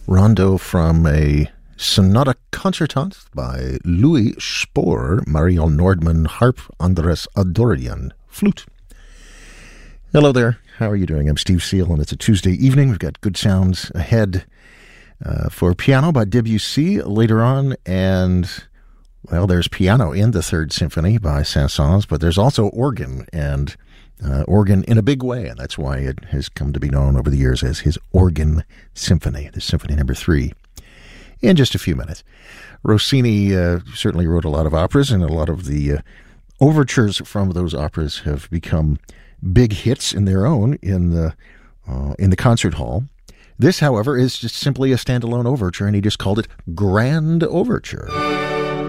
Rondo from a Sonata Concertante by Louis Spohr, Mariel Nordman, harp, Andres Adorian, flute. Hello there, how are you doing? I'm Steve Seal, and it's a Tuesday evening. We've got good sounds ahead for piano by Debussy later on, and, well, there's piano in the Third Symphony by Saint-Saëns, but there's also organ, and organ in a big way, and that's why it has come to be known over the years as his Organ Symphony, the Symphony Number 3. In just a few minutes. Rossini certainly wrote a lot of operas, and a lot of the overtures from those operas have become big hits in their own in the concert hall. This, however, is just simply a standalone overture, and he just called it Grand Overture.